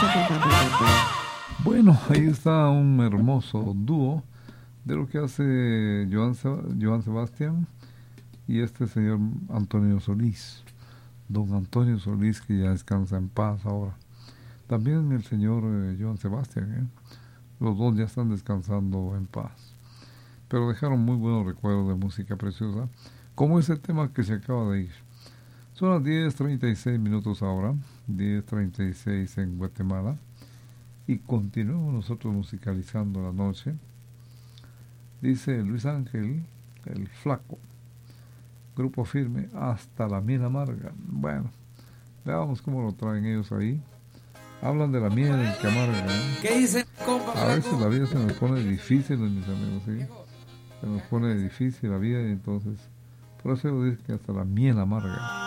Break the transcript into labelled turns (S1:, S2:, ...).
S1: Bueno, ahí está un hermoso dúo de lo que hace Joan Sebastián y este señor Antonio Solís, don Antonio Solís, que ya descansa en paz ahora. También el señor Joan Sebastián, los dos ya están descansando en paz, pero dejaron muy buenos recuerdos de música preciosa, como ese tema que se acaba de ir. Son las 10:36 ahora, 10:36 en Guatemala, y continuamos nosotros musicalizando la noche. Dice Luis Ángel, el Flaco, Grupo Firme, Hasta la Miel Amarga. Bueno, veamos cómo lo traen ellos ahí. Hablan de la miel que amarga, ¿eh?
S2: ¿Qué dicen, compa
S1: A veces
S2: Flaco?
S1: la vida se nos pone difícil, mis amigos, ¿sí? Se nos pone difícil la vida, y entonces por eso dice que hasta la miel amarga.